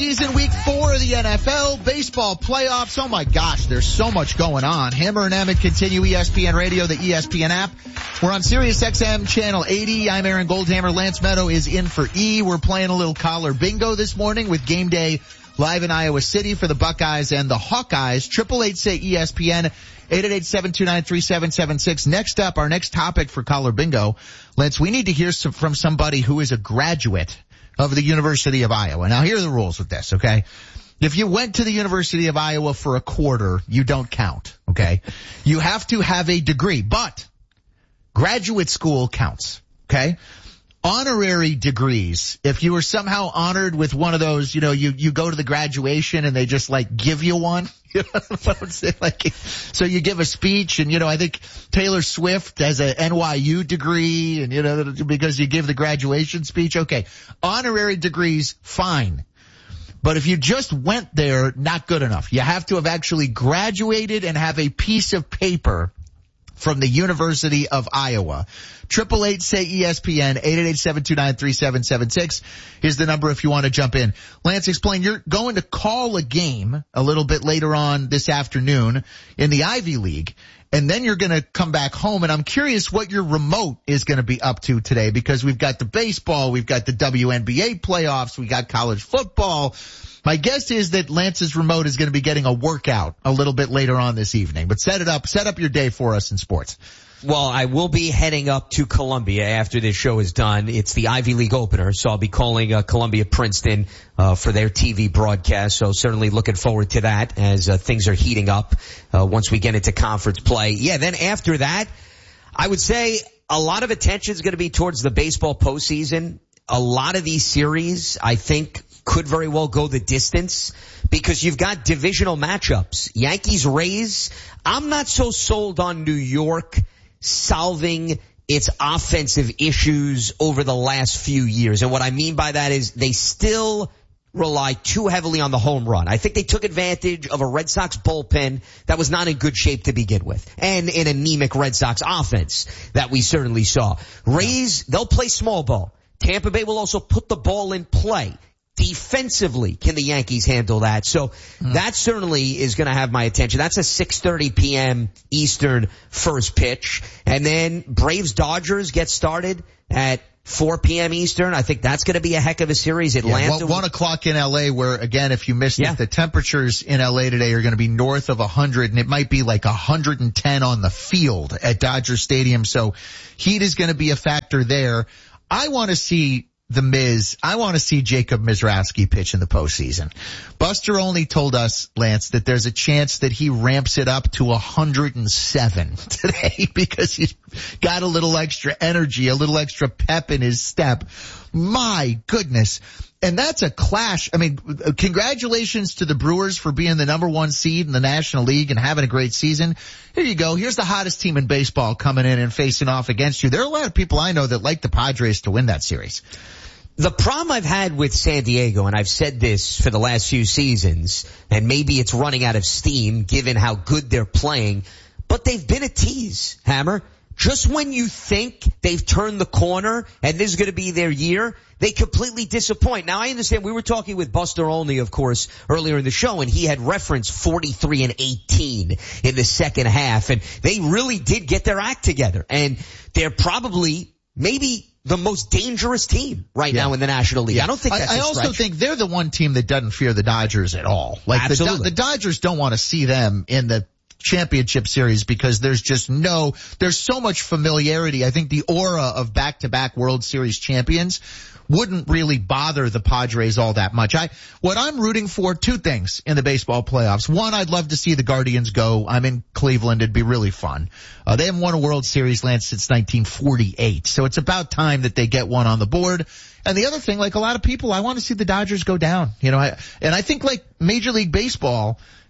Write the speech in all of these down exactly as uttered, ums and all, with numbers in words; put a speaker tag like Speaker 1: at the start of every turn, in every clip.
Speaker 1: season, week four of the N F L, baseball playoffs. Oh my gosh, there's so much going on. Hammer and Emmett continue, E S P N Radio, the E S P N app. We're on Sirius X M channel eighty. I'm Aaron Goldhammer. Lance Meadow is in for E. We're playing a little collar bingo this morning with Game Day live in Iowa City for the Buckeyes and the Hawkeyes. Triple eight say E S P N, eight eight eight, seven two nine, three seven seven six. Next up, our next topic for collar bingo. Lance, we need to hear some, from somebody who is a graduate of the University of Iowa. Now, here are the rules with this, okay? If you went to the University of Iowa for a quarter, you don't count, okay? You have to have a degree, but graduate school counts, okay? Honorary degrees, if you were somehow honored with one of those, you know, you, you go to the graduation and they just like give you one. You know what I'm saying? Like, so you give a speech and, you know, I think Taylor Swift has a N Y U degree and, you know, because you give the graduation speech. Okay. Honorary degrees, fine. But if you just went there, not good enough. You have to have actually graduated and have a piece of paper from the University of Iowa. Triple eight say E S P N, eight eight eight, seven two nine, three seven seven six is the number if you want to jump in. Lance, explain, you're going to call a game a little bit later on this afternoon in the Ivy League, and then you're going to come back home, and I'm curious what your remote is going to be up to today, because we've got the baseball, we've got the W N B A playoffs, we got college football. My guess is that Lance's remote is going to be getting a workout a little bit later on this evening. But set it up, set up your day for us in sports.
Speaker 2: Well, I will be heading up to Columbia after this show is done. It's the Ivy League opener, so I'll be calling uh, Columbia Princeton uh, for their T V broadcast. So certainly looking forward to that as uh, things are heating up uh, once we get into conference play. Yeah, then after that, I would say a lot of attention is going to be towards the baseball postseason. A lot of these series, I think, could very well go the distance because you've got divisional matchups. Yankees-Rays, I'm not so sold on New York solving its offensive issues over the last few years. And what I mean by that is they still rely too heavily on the home run. I think they took advantage of a Red Sox bullpen that was not in good shape to begin with, and an anemic Red Sox offense that we certainly saw. Rays, they'll play small ball. Tampa Bay will also put the ball in play. Defensively, can the Yankees handle that? So mm. that certainly is going to have my attention. That's a six thirty p.m. Eastern first pitch. And then Braves-Dodgers get started at four p.m. Eastern. I think that's going to be a heck of a series. Atlanta.
Speaker 1: Yeah, one, one o'clock in L A, where, again, if you missed
Speaker 2: yeah.
Speaker 1: it, the temperatures in L A today are going to be north of one hundred, and it might be like one hundred ten on the field at Dodger Stadium. So heat is going to be a factor there. I want to see the Miz. I want to see Jacob Mizrachi pitch in the postseason. Buster only told us, Lance, that there's a chance that he ramps it up to one hundred seven today because he's got a little extra energy, a little extra pep in his step. My goodness. And that's a clash. I mean, congratulations to the Brewers for being the number one seed in the National League and having a great season. Here you go. Here's the hottest team in baseball coming in and facing off against you. There are a lot of people I know that like the Padres to win that series.
Speaker 2: The problem I've had with San Diego, and I've said this for the last few seasons, and maybe it's running out of steam given how good they're playing, but they've been a tease, Hammer. Just when you think they've turned the corner and this is going to be their year, they completely disappoint. Now, I understand we were talking with Buster Olney, of course, earlier in the show, and he had referenced forty-three and eighteen in the second half, and they really did get their act together, and they're probably maybe the most dangerous team right yeah. now in the National League. Yeah. I don't think that's
Speaker 1: I,
Speaker 2: a
Speaker 1: I also
Speaker 2: stretch.
Speaker 1: think they're the one team that doesn't fear the Dodgers at all. Like
Speaker 2: Absolutely.
Speaker 1: the, the Dodgers don't want to see them in the championship series because there's just no, there's so much familiarity. I think the aura of back-to-back World Series champions wouldn't really bother the Padres all that much. I, what I'm rooting for, two things in the baseball playoffs. One, I'd love to see the Guardians go. I'm in Cleveland. It'd be really fun. Uh, they haven't won a World Series, Lance, since nineteen forty-eight. So it's about time that they get one on the board. And the other thing, like a lot of people, I want to see the Dodgers go down. You know, I, and I think like Major League Baseball,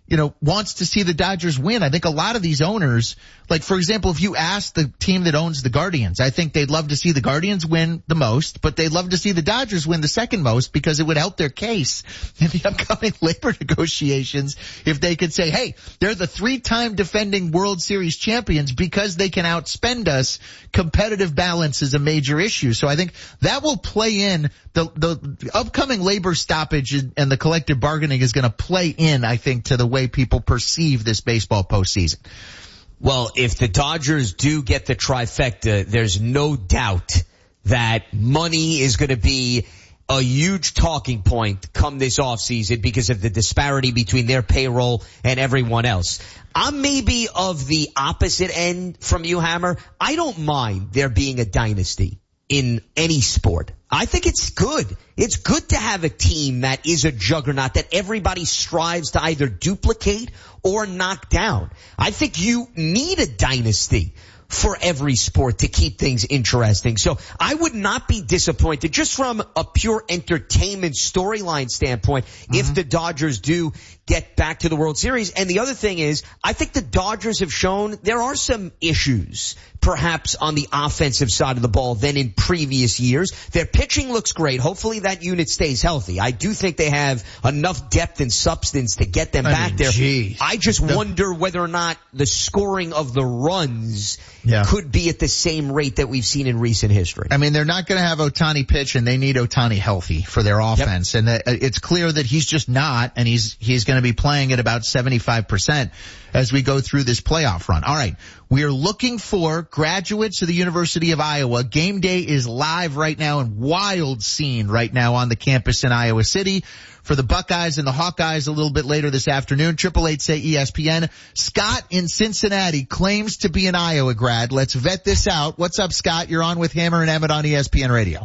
Speaker 1: you know, wants to see the Dodgers win. I think a lot of these owners, like, for example, if you ask the team that owns the Guardians, I think they'd love to see the Guardians win the most, but they'd love to see the Dodgers win the second most because it would help their case in the upcoming labor negotiations if they could say, hey, they're the three-time defending World Series champions because they can outspend us. Competitive balance is a major issue. So I think that will play in. The, the upcoming labor stoppage and the collective bargaining is going to play in, I think, to the way people perceive this baseball postseason.
Speaker 2: Well, if the Dodgers do get the trifecta, there's no doubt that money is going to be a huge talking point come this offseason because of the disparity between their payroll and everyone else. I'm maybe of the opposite end from you, Hammer. I don't mind there being a dynasty in any sport. I think it's good. It's good to have a team that is a juggernaut that everybody strives to either duplicate or knock down. I think you need a dynasty for every sport to keep things interesting. So I would not be disappointed just from a pure entertainment storyline standpoint mm-hmm. if the Dodgers do get back to the World Series. And the other thing is, I think the Dodgers have shown there are some issues perhaps on the offensive side of the ball than in previous years. Their pitching looks great. Hopefully that unit stays healthy. I do think they have enough depth and substance to get them
Speaker 1: I
Speaker 2: back
Speaker 1: mean,
Speaker 2: there.
Speaker 1: Geez.
Speaker 2: I just
Speaker 1: the-
Speaker 2: wonder whether or not the scoring of the runs
Speaker 1: yeah.
Speaker 2: could be at the same rate that we've seen in recent history.
Speaker 1: I mean, they're not going to have Ohtani pitch, and they need Ohtani healthy for their offense. Yep. And uh, it's clear that he's just not, and he's he's going to be playing at about seventy-five percent as we go through this playoff run. All right, we are looking for graduates of the University of Iowa. Game day is live right now and wild scene right now on the campus in Iowa City. For the Buckeyes and the Hawkeyes a little bit later this afternoon, triple eight say E S P N. Scott in Cincinnati claims to be an Iowa grad. Let's vet this out. What's up, Scott? You're on with Hammer and Emmett on E S P N Radio.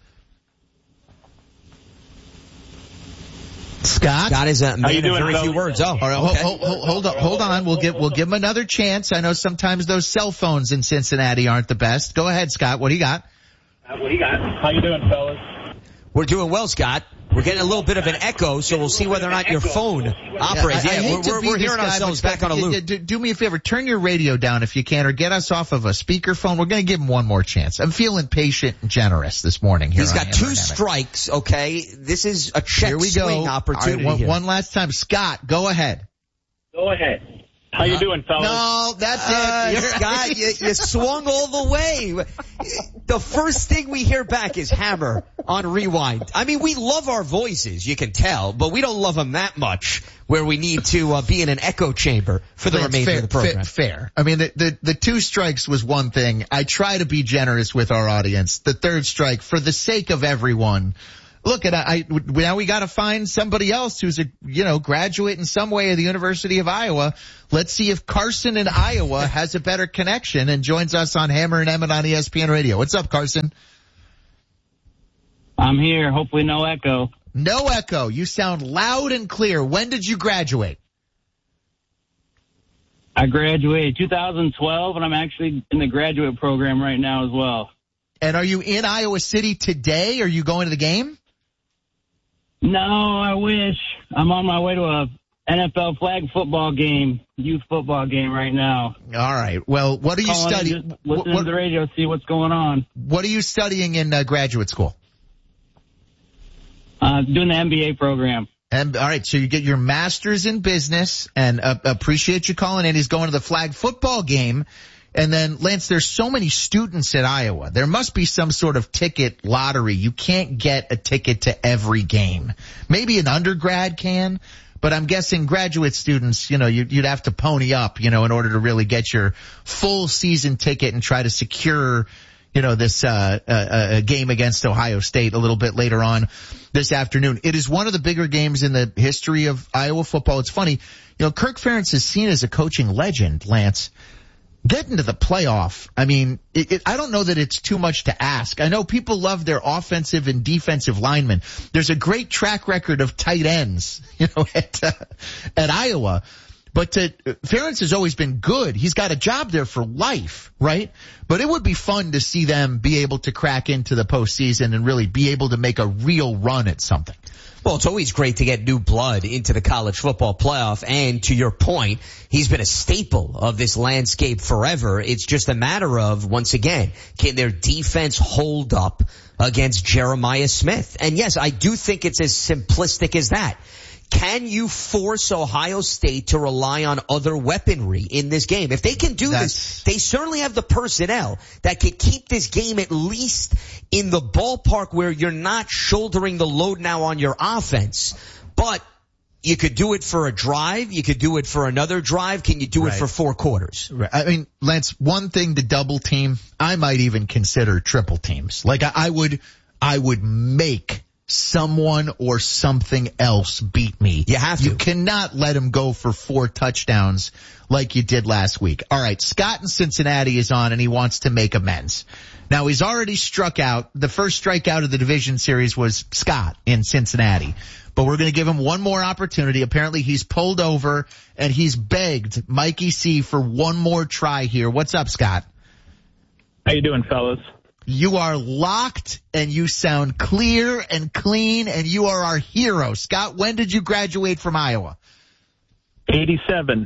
Speaker 1: Scott?
Speaker 2: Scott is a man of very few words. Oh,
Speaker 1: all right,
Speaker 2: okay.
Speaker 1: hold, hold, hold on, hold on. We'll give, we'll give him another chance. I know sometimes those cell phones in Cincinnati aren't the best. Go ahead, Scott. What do you got?
Speaker 3: Uh, what do you got? How you doing, fellas?
Speaker 2: We're doing well, Scott. We're getting a little bit of an echo, so we'll see whether or not your phone operates.
Speaker 1: Yeah, I, I
Speaker 2: yeah, we're, we're hearing guy, ourselves back on a loop.
Speaker 1: Do, do me a favor, turn your radio down if you can, or get us off of a speakerphone. We're going to give him one more chance. I'm feeling patient and generous this morning. Here
Speaker 2: He's got two
Speaker 1: Hammer
Speaker 2: strikes, okay? This is a check
Speaker 1: here we
Speaker 2: swing
Speaker 1: go.
Speaker 2: opportunity.
Speaker 1: All right, one,
Speaker 2: here.
Speaker 1: one last time. Scott, go ahead.
Speaker 3: Go ahead. How you doing, fellas?
Speaker 1: No, that's
Speaker 2: uh,
Speaker 1: it.
Speaker 2: Scott, you, you swung all the way. The first thing we hear back is Hammer on Rewind. I mean, we love our voices, you can tell, but we don't love them that much where we need to uh, be in an echo chamber for the
Speaker 1: That's
Speaker 2: remainder
Speaker 1: fair,
Speaker 2: of the program.
Speaker 1: Fair, fair. I mean, the, the, the two strikes was one thing. I try to be generous with our audience. The third strike, for the sake of everyone, look, at I, I now we got to find somebody else who's a you know graduate in some way of the University of Iowa. Let's see if Carson in Iowa has a better connection and joins us on Hammer and Emmett on E S P N Radio. What's up, Carson?
Speaker 3: I'm here. Hopefully, no echo.
Speaker 1: No echo. You sound loud and clear. When did you graduate?
Speaker 3: I graduated two thousand twelve, and I'm actually in the graduate program right now as well.
Speaker 1: And are you in Iowa City today? Are you going to the game?
Speaker 3: No, I wish. I'm on my way to a N F L flag football game, youth football game right now.
Speaker 1: All right. Well, what are you studying?
Speaker 3: Listen to the radio, see what's going on.
Speaker 1: What are you studying in uh, graduate school?
Speaker 3: Uh, doing the M B A program.
Speaker 1: And all right, so you get your master's in business, and uh, appreciate you calling in. He's going to the flag football game. And then, Lance, there's so many students at Iowa. There must be some sort of ticket lottery. You can't get a ticket to every game. Maybe an undergrad can, but I'm guessing graduate students, you know, you'd, you'd have to pony up, you know, in order to really get your full season ticket and try to secure, you know, this uh, uh, game against Ohio State a little bit later on this afternoon. It is one of the bigger games in the history of Iowa football. It's funny, you know, Kirk Ferentz is seen as a coaching legend, Lance. Getting to the playoff, I mean, it, it, I don't know that it's too much to ask. I know people love their offensive and defensive linemen. There's a great track record of tight ends, you know, at, uh, at Iowa. But to, Ferentz has always been good. He's got a job there for life, right? But it would be fun to see them be able to crack into the postseason and really be able to make a real run at something.
Speaker 2: Well, it's always great to get new blood into the college football playoff. And to your point, he's been a staple of this landscape forever. It's just a matter of, once again, can their defense hold up against Jeremiah Smith? And yes, I do think it's as simplistic as that. Can you force Ohio State to rely on other weaponry in this game? If they can do That's... this, they certainly have the personnel that can keep this game at least in the ballpark where you're not shouldering the load now on your offense. But you could do it for a drive. You could do it for another drive. Can you do right. it for four quarters?
Speaker 1: Right. I mean, Lance, one thing to double team, I might even consider triple teams. Like I, I would, I would make someone or something else beat me.
Speaker 2: You have to.
Speaker 1: You cannot let him go for four touchdowns like you did last week. All right, Scott in Cincinnati is on and he wants to make amends. Now he's already struck out. The first strikeout of the division series was Scott in Cincinnati. But we're going to give him one more opportunity. Apparently he's pulled over and he's begged Mikey C for one more try here. What's up, Scott?
Speaker 4: How you doing, fellas?
Speaker 1: You are locked and you sound clear and clean and you are our hero. Scott, when did you graduate from Iowa?
Speaker 4: eighty-seven.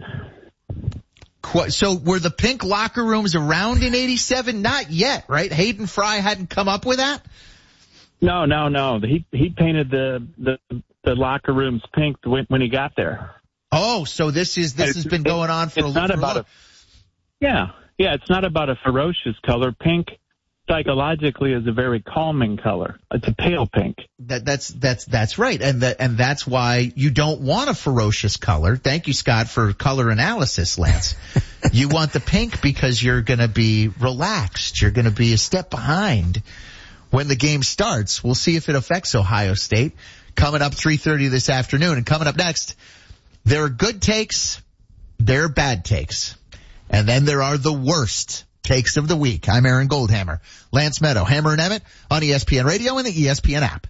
Speaker 1: So were the pink locker rooms around in eighty-seven? Not yet, right? Hayden Fry hadn't come up with that?
Speaker 4: No, no, no. He he painted the the, the locker rooms pink when, when he got there.
Speaker 1: Oh, so this is this it's, has been going on for
Speaker 4: it's
Speaker 1: a
Speaker 4: not
Speaker 1: little
Speaker 4: about a, Yeah, yeah, it's not about a ferocious color. Pink psychologically is a very calming color. It's a pale pink.
Speaker 1: That, that's that's that's right, and that and that's why you don't want a ferocious color. Thank you, Scott, for color analysis, Lance. You want the pink because you're going to be relaxed. You're going to be a step behind when the game starts. We'll see if it affects Ohio State. Coming up three thirty this afternoon, and coming up next, there are good takes, there are bad takes, and then there are the worst takes of the week. I'm Aaron Goldhammer. Lance Meadow, Hammer and Emmett on E S P N Radio and the E S P N app.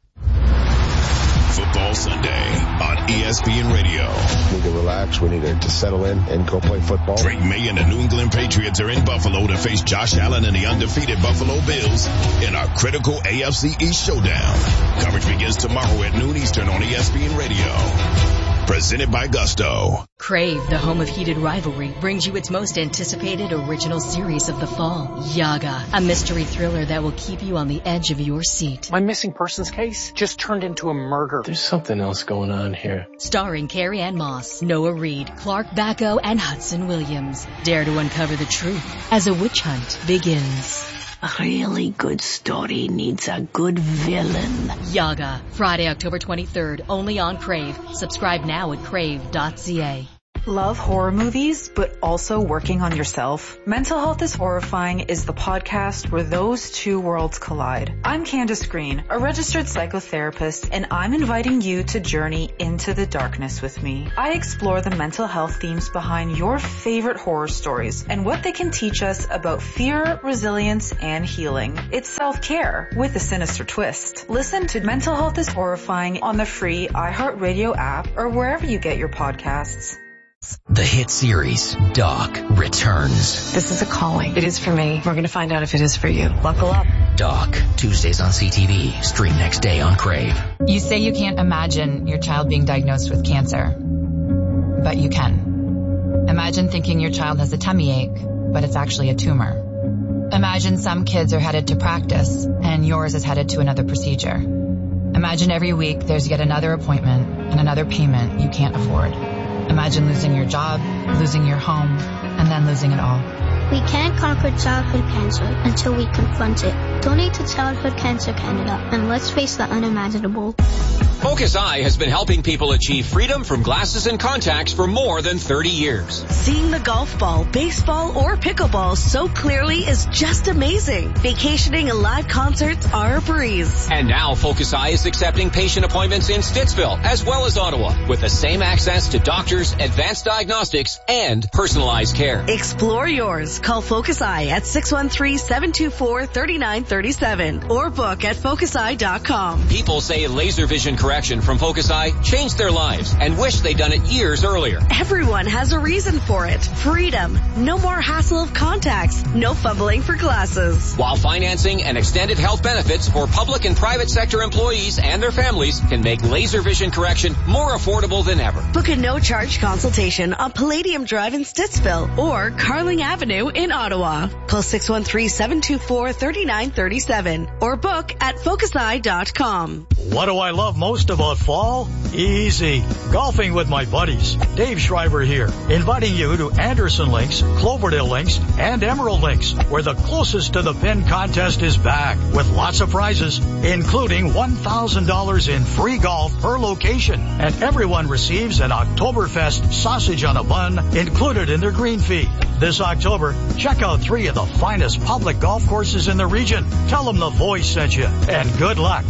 Speaker 5: Football Sunday on E S P N Radio.
Speaker 6: We need to relax. We need to, to settle in and go play football.
Speaker 5: Drake May and the New England Patriots are in Buffalo to face Josh Allen and the undefeated Buffalo Bills in our critical A F C East showdown. Coverage begins tomorrow at noon Eastern on E S P N Radio. Presented by Gusto.
Speaker 7: Crave, the home of heated rivalry, brings you its most anticipated original series of the fall, Yaga, a mystery thriller that will keep you on the edge of your seat.
Speaker 8: My missing persons case just turned into a murder.
Speaker 9: There's something else going on here.
Speaker 7: Starring Carrie Ann Moss, Noah Reid, Clark Bacco, and Hudson Williams. Dare to uncover the truth as a witch hunt begins.
Speaker 10: A really good story needs a good villain.
Speaker 7: Yaga, Friday, October twenty-third, only on Crave. Subscribe now at crave dot c a.
Speaker 11: Love horror movies, but also working on yourself? Mental Health is Horrifying is the podcast where those two worlds collide. I'm Candace Green, a registered psychotherapist, and I'm inviting you to journey into the darkness with me. I explore the mental health themes behind your favorite horror stories and what they can teach us about fear, resilience, and healing. It's self-care with a sinister twist. Listen to Mental Health is Horrifying on the free iHeartRadio app or wherever you get your podcasts.
Speaker 12: The hit series, Doc, returns.
Speaker 13: This is a calling. It is for me. We're going to find out if it is for you. Buckle up.
Speaker 12: Doc, Tuesdays on C T V. Stream next day on Crave.
Speaker 14: You say you can't imagine your child being diagnosed with cancer, but you can. Imagine thinking your child has a tummy ache, but it's actually a tumor. Imagine some kids are headed to practice, and yours is headed to another procedure. Imagine every week there's yet another appointment and another payment you can't afford. Imagine losing your job, losing your home, and then losing it all.
Speaker 15: We can't conquer childhood cancer until we confront it. Donate to Childhood Cancer Canada, and let's face the unimaginable.
Speaker 16: Focus Eye has been helping people achieve freedom from glasses and contacts for more than thirty years.
Speaker 17: Seeing the golf ball, baseball, or pickleball so clearly is just amazing. Vacationing and live concerts are a breeze.
Speaker 16: And now Focus Eye is accepting patient appointments in Stittsville as well as Ottawa with the same access to doctors, advanced diagnostics, and personalized care.
Speaker 17: Explore yours. Call Focus Eye at six one three, seven two four, three nine thirty-seven or book at focus eye dot com.
Speaker 16: People say laser vision correction from Focus Eye changed their lives and wish they'd done it years earlier.
Speaker 17: Everyone has a reason for it. Freedom. No more hassle of contacts. No fumbling for glasses.
Speaker 16: While financing and extended health benefits for public and private sector employees and their families can make laser vision correction more affordable than ever.
Speaker 17: Book a no-charge consultation on Palladium Drive in Stittsville or Carling Avenue in Ottawa. Call six one three, seven two four, three nine three seven or book at focus eye dot com.
Speaker 18: What do I love most about fall? Easy. Golfing with my buddies. Dave Schreiber here, inviting you to Anderson Links, Cloverdale Links, and Emerald Links, where the closest to the pin contest is back with lots of prizes, including one thousand dollars in free golf per location. And everyone receives an Oktoberfest sausage on a bun included in their green fee. This October, check out three of the finest public golf courses in the region. Tell them the voice sent you, and good luck.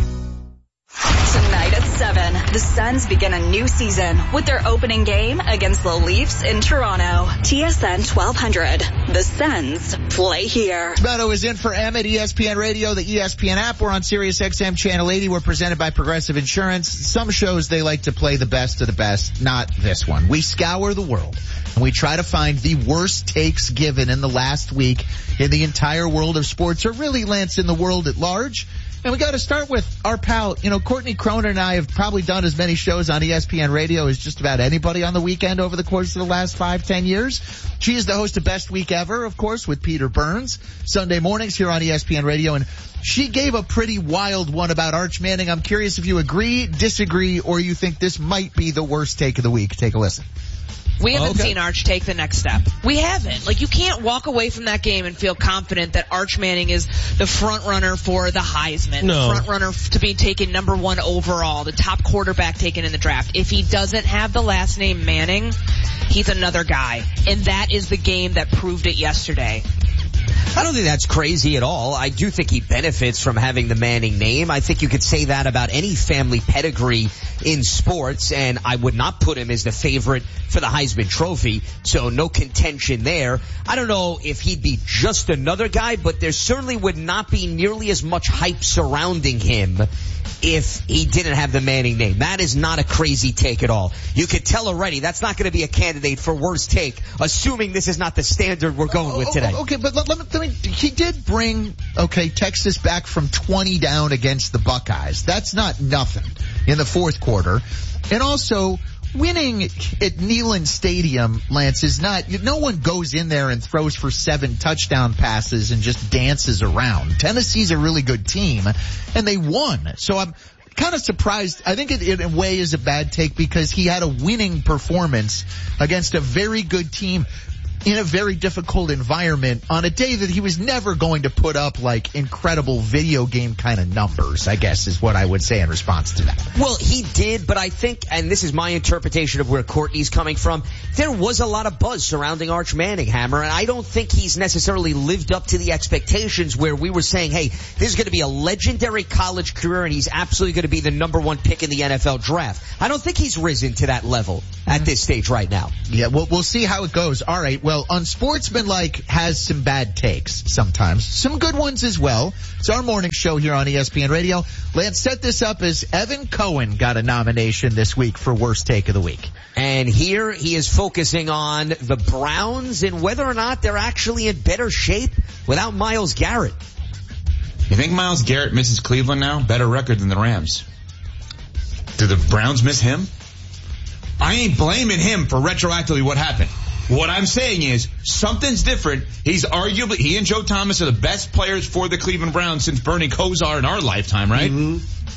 Speaker 19: Tonight at seven, the Suns begin a new season with their opening game against the Leafs in Toronto. T S N twelve hundred. The Suns play here.
Speaker 1: Beto is in for Emmett, E S P N Radio, the E S P N app. We're on Sirius X M Channel eighty. We're presented by Progressive Insurance. Some shows, they like to play the best of the best. Not this one. We scour the world, and we try to find the worst takes given in the last week in the entire world of sports, or really, Lance, in the world at large. And we got to start with our pal, you know, Courtney Cronin and I have probably done as many shows on E S P N Radio as just about anybody on the weekend over the course of the last five, ten years. She is the host of Best Week Ever, of course, with Peter Burns, Sunday mornings here on E S P N Radio. And she gave a pretty wild one about Arch Manning. I'm curious if you agree, disagree, or you think this might be the worst take of the week. Take a listen.
Speaker 20: We haven't
Speaker 1: okay.
Speaker 20: seen Arch take the next step. We haven't. Like, you can't walk away from that game and feel confident that Arch Manning is the front runner for the Heisman,
Speaker 21: no.
Speaker 20: the front runner to be taken number one overall, the top quarterback taken in the draft. If he doesn't have the last name Manning, he's another guy. And that is the game that proved it yesterday.
Speaker 2: I don't think that's crazy at all. I do think he benefits from having the Manning name. I think you could say that about any family pedigree in sports, and I would not put him as the favorite for the Heisman Trophy, so no contention there. I don't know if he'd be just another guy, but there certainly would not be nearly as much hype surrounding him if he didn't have the Manning name. That is not a crazy take at all. You could tell already that's not going to be a candidate for worst take, assuming this is not the standard we're going with today.
Speaker 1: Okay, but let, let, me, let me, he did bring, okay, Texas back from twenty down against the Buckeyes. That's not nothing in the fourth quarter. And also, winning at Neyland Stadium, Lance, is not, no one goes in there and throws for seven touchdown passes and just dances around. Tennessee's a really good team, and they won. So I'm kind of surprised. I think it, it in a way is a bad take because he had a winning performance against a very good team in a very difficult environment on a day that he was never going to put up like incredible video game kind of numbers, I guess is what I would say in response to that.
Speaker 2: Well, he did, but I think, and this is my interpretation of where Courtney's coming from, there was a lot of buzz surrounding Arch Manning, Hammer, and I don't think he's necessarily lived up to the expectations where we were saying, hey, this is going to be a legendary college career and he's absolutely going to be the number one pick in the N F L draft. I don't think he's risen to that level at this stage right now.
Speaker 1: Yeah, well, we'll see how it goes. All right, well, Unsportsmanlike has some bad takes sometimes. Some good ones as well. It's our morning show here on E S P N Radio. Lance set this up as Evan Cohen got a nomination this week for Worst Take of the Week.
Speaker 2: And here he is focusing on the Browns and whether or not they're actually in better shape without Myles Garrett.
Speaker 22: You think Myles Garrett misses Cleveland now? Better record than the Rams. Do the Browns miss him? I ain't blaming him for retroactively what happened. What I'm saying is something's different. He's arguably, he and Joe Thomas are the best players for the Cleveland Browns since Bernie Kosar in our lifetime, right? Mm-hmm.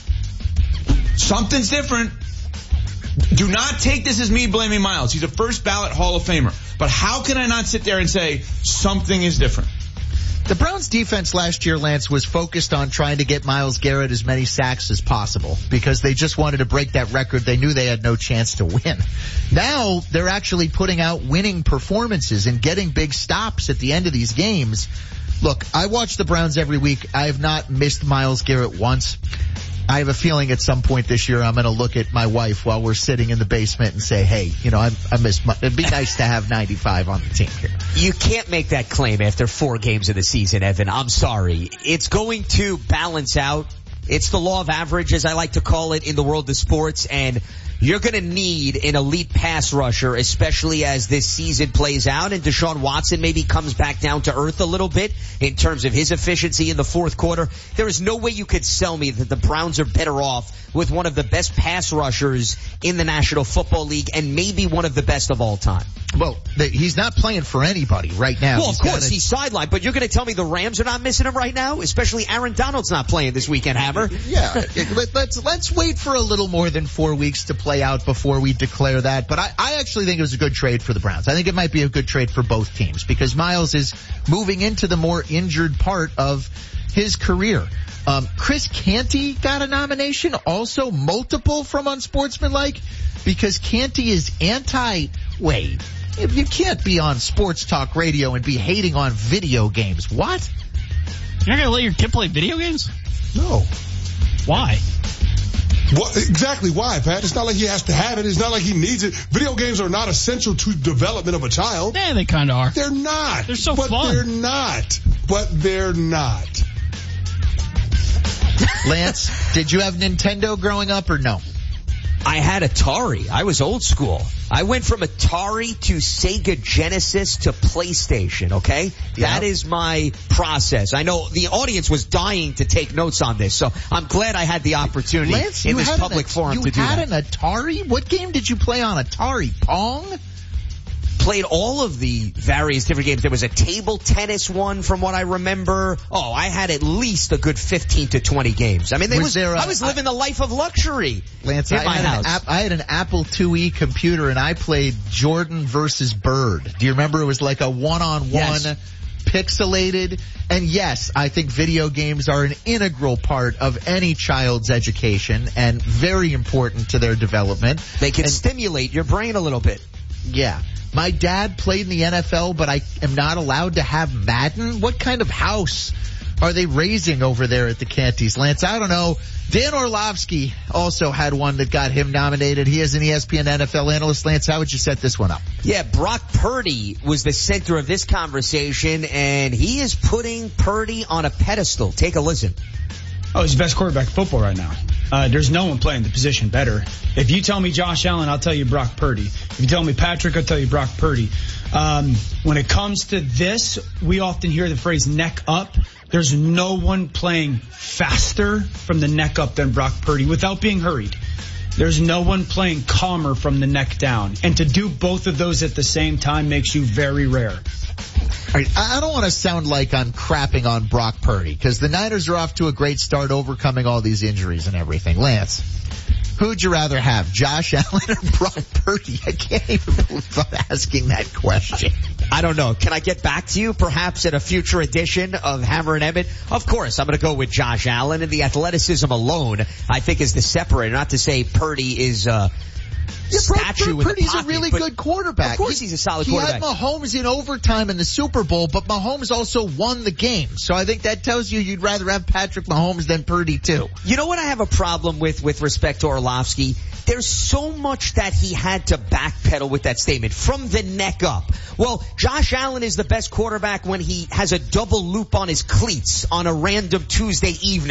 Speaker 22: Something's different. Do not take this as me blaming Myles. He's a first ballot Hall of Famer. But how can I not sit there and say something is different?
Speaker 1: The Browns defense last year, Lance, was focused on trying to get Myles Garrett as many sacks as possible because they just wanted to break that record. They knew they had no chance to win. Now they're actually putting out winning performances and getting big stops at the end of these games. Look, I watch the Browns every week. I have not missed Myles Garrett once. I have a feeling at some point this year I'm going to look at my wife while we're sitting in the basement and say, hey, you know, I, I miss my, it'd be nice to have ninety-five on the team here.
Speaker 2: You can't make that claim after four games of the season, Evan. I'm sorry. It's going to balance out. It's the law of average, as I like to call it in the world of sports, and you're going to need an elite pass rusher, especially as this season plays out, and Deshaun Watson maybe comes back down to earth a little bit in terms of his efficiency in the fourth quarter. There is no way you could sell me that the Browns are better off with one of the best pass rushers in the National Football League and maybe one of the best of all time.
Speaker 1: Well, the, he's not playing for anybody right now.
Speaker 2: Well,
Speaker 1: he's
Speaker 2: of course,
Speaker 1: gotta,
Speaker 2: he's sidelined, but you're going to tell me the Rams are not missing him right now? Especially Aaron Donald's not playing this weekend, Hammer.
Speaker 1: Yeah, let, let's let's wait for a little more than four weeks to play out before we declare that. But I, I actually think it was a good trade for the Browns. I think it might be a good trade for both teams because Miles is moving into the more injured part of his career. Um, Chris Canty got a nomination, also multiple from Unsportsmanlike, because Canty is anti, wait, you can't be on sports talk radio and be hating on video games. What?
Speaker 3: You're not going to let your kid play video games?
Speaker 21: No.
Speaker 3: Why?
Speaker 21: What, exactly why, Pat? It's not like he has to have it. It's not like he needs it. Video games are not essential to development of a child.
Speaker 3: Yeah, they kind of are.
Speaker 21: They're not.
Speaker 3: They're so
Speaker 21: but
Speaker 3: fun.
Speaker 21: But they're not. But they're not.
Speaker 1: Lance, did you have Nintendo growing up or no?
Speaker 2: I had Atari. I was old school. I went from Atari to Sega Genesis to PlayStation, okay? Yep. That is my process. I know the audience was dying to take notes on this, so I'm glad I had the opportunity
Speaker 1: Lance,
Speaker 2: in this public
Speaker 1: an,
Speaker 2: forum to do
Speaker 1: that.
Speaker 2: You
Speaker 1: had an Atari? What game did you play on Atari? Pong?
Speaker 2: Played all of the various different games. There was a table tennis one from what I remember. Oh, I had at least a good fifteen to twenty games. I mean, they was, was there a, I was living I, the life of luxury.
Speaker 1: Lance,
Speaker 2: in
Speaker 1: I,
Speaker 2: my
Speaker 1: had
Speaker 2: house.
Speaker 1: An, I had an Apple two E computer and I played Jordan versus Bird. Do you remember? It was like a one-on-one, yes. Pixelated. And yes, I think video games are an integral part of any child's education and very important to their development.
Speaker 2: They can
Speaker 1: and,
Speaker 2: stimulate your brain a little bit.
Speaker 1: Yeah. My dad played in the N F L, but I am not allowed to have Madden. What kind of house are they raising over there at the Cantys? Lance, I don't know. Dan Orlovsky also had one that got him nominated. He is an E S P N N F L analyst. Lance, how would you set this one up?
Speaker 2: Yeah, Brock Purdy was the center of this conversation, and he is putting Purdy on a pedestal. Take a listen.
Speaker 23: Oh, he's the best quarterback in football right now. Uh, there's no one playing the position better. If you tell me Josh Allen, I'll tell you Brock Purdy. If you tell me Patrick, I'll tell you Brock Purdy. Um, when it comes to this, we often hear the phrase neck up. There's no one playing faster from the neck up than Brock Purdy without being hurried. There's no one playing calmer from the neck down. And to do both of those at the same time makes you very rare.
Speaker 1: All right, I don't want to sound like I'm crapping on Brock Purdy because the Niners are off to a great start overcoming all these injuries and everything. Lance, who'd you rather have, Josh Allen or Brock Purdy? I can't even believe I'm asking that question.
Speaker 2: I don't know. Can I get back to you perhaps at a future edition of Hammer and Emmett? Of course, I'm going to go with Josh Allen, and the athleticism alone, I think, is the separator. Not to say Purdy is uh
Speaker 1: Yeah,
Speaker 2: statue
Speaker 1: Brock Purdy's
Speaker 2: in the pocket,
Speaker 1: a really good quarterback.
Speaker 2: Of course
Speaker 1: he,
Speaker 2: he's a solid
Speaker 1: he
Speaker 2: quarterback.
Speaker 1: He had Mahomes in overtime in the Super Bowl, but Mahomes also won the game. So I think that tells you you'd rather have Patrick Mahomes than Purdy too.
Speaker 2: You know what I have a problem with with respect to Orlovsky? There's so much that he had to backpedal with that statement from the neck up. Well, Josh Allen is the best quarterback when he has a double loop on his cleats on a random Tuesday evening.